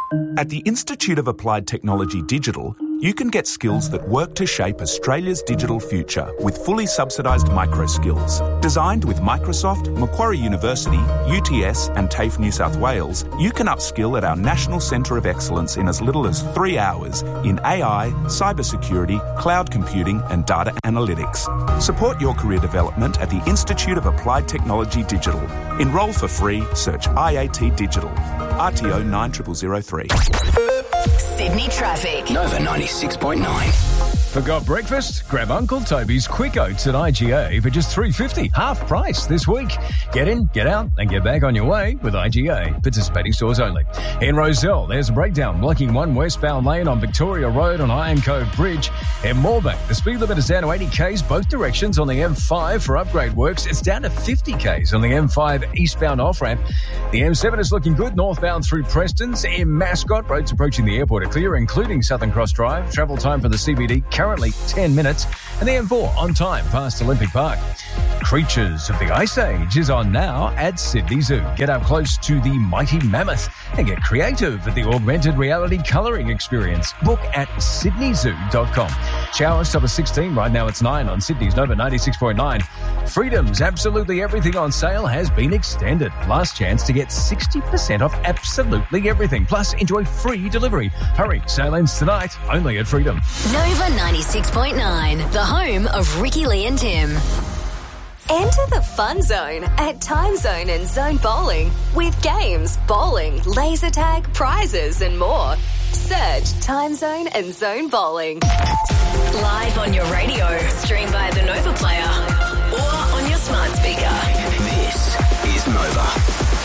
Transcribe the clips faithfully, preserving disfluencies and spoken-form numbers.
At the Institute of Applied Technology Digital, you can get skills that work to shape Australia's digital future with fully subsidised micro skills. Designed with Microsoft, Macquarie University, U T S and TAFE New South Wales, you can upskill at our National Centre of Excellence in as little as three hours in A I, cybersecurity, cloud computing and data analytics. Support your career development at the Institute of Applied Technology Digital. Enrol for free, search I A T Digital. R T O nine zero zero zero three. Sydney traffic. Nova ninety-six point nine. Forgot breakfast? Grab Uncle Toby's Quick Oats at I G A for just three dollars fifty, half price this week. Get in, get out and get back on your way with I G A. Participating stores only. In Rozelle, there's a breakdown blocking one westbound lane on Victoria Road on Iron Cove Bridge. In Moorebank, the speed limit is down to eighty k's both directions on the M five for upgrade works. It's down to fifty k's on the M five eastbound off-ramp. The M seven is looking good northbound through Prestons. In Mascot, roads approaching the airport are clear, including Southern Cross Drive. Travel time for the C B D currently ten minutes. And the M four on time past Olympic Park. Creatures of the Ice Age is on now at Sydney Zoo. Get up close to the mighty mammoth and get creative at the augmented reality colouring experience. Book at sydney zoo dot com. Showers top of sixteen. Right now it's nine on Sydney's Nova ninety-six point nine. Freedom's absolutely everything on sale has been extended. Last chance to get sixty percent off absolutely everything. Plus enjoy free delivery. Hurry, sale ends tonight only at Freedom. Nova ninety-six point nine, the home of Ricky Lee and Tim. Enter the fun zone at Time Zone and Zone Bowling with games, bowling, laser tag, prizes and more. Search Time Zone and Zone Bowling. Live on your radio, stream via the Nova Player or on your smart speaker. This is Nova.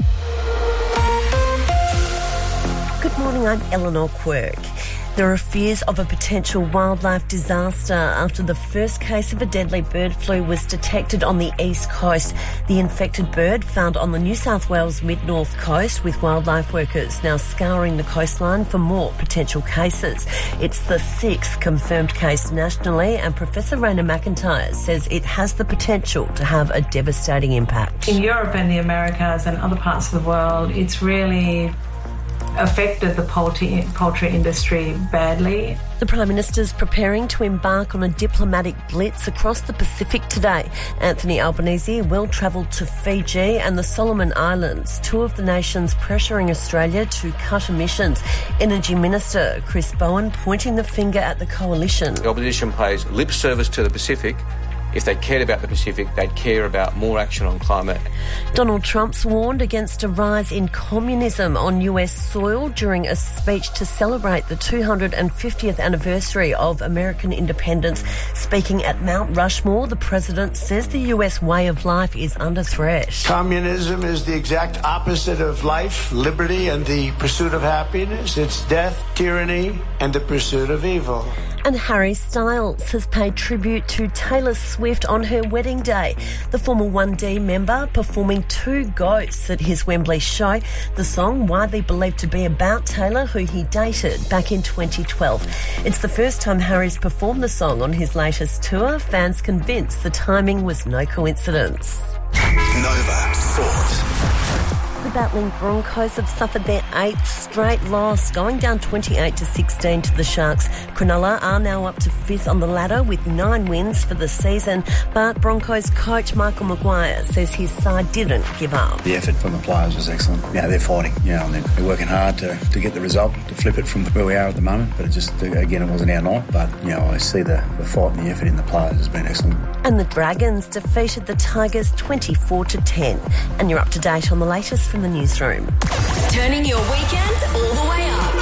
Good morning, I'm Eleanor Quirk. There are fears of a potential wildlife disaster after the first case of a deadly bird flu was detected on the east coast. The infected bird found on the New South Wales mid-north coast, with wildlife workers now scouring the coastline for more potential cases. It's the sixth confirmed case nationally, and Professor Raina McIntyre says it has the potential to have a devastating impact. In Europe and the Americas and other parts of the world, it's really affected the poultry, poultry industry badly. The Prime Minister's preparing to embark on a diplomatic blitz across the Pacific today. Anthony Albanese will travel to Fiji and the Solomon Islands, two of the nations pressuring Australia to cut emissions. Energy Minister Chris Bowen pointing the finger at the coalition. The opposition pays lip service to the Pacific. If they cared about the Pacific, they'd care about more action on climate. Donald Trump's warned against a rise in communism on U S soil during a speech to celebrate the two hundred fiftieth anniversary of American independence. Speaking at Mount Rushmore, the president says the U S way of life is under threat. Communism is the exact opposite of life, liberty, and the pursuit of happiness. It's death, tyranny, and the pursuit of evil. And Harry Styles has paid tribute to Taylor Swift on her wedding day. The former one D member performing Two Ghosts at his Wembley show. The song widely believed to be about Taylor, who he dated back in twenty twelve. It's the first time Harry's performed the song on his latest tour. Fans convinced the timing was no coincidence. Nova Sport. The battling Broncos have suffered their eighth straight loss, going down twenty-eight to sixteen to the Sharks. Cronulla are now up to fifth on the ladder with nine wins for the season, but Broncos coach Michael Maguire says his side didn't give up. The effort from the players was excellent. You know, they're fighting, you know, and they're, they're working hard to, to get the result, to flip it from where we are at the moment, but it just, again, it wasn't our night, but, you know, I see the, the fight and the effort in the players has been excellent. And the Dragons defeated the Tigers twenty-four to ten. And you're up to date on the latest from the newsroom. Turning your weekend all the way up.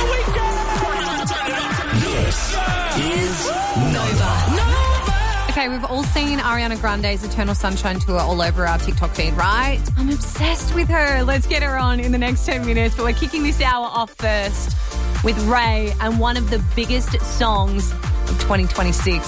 This is Nova. Nova! Okay, we've all seen Ariana Grande's Eternal Sunshine Tour all over our TikTok feed, right? I'm obsessed with her. Let's get her on in the next ten minutes. But we're kicking this hour off first with Ray and one of the biggest songs of twenty twenty-six.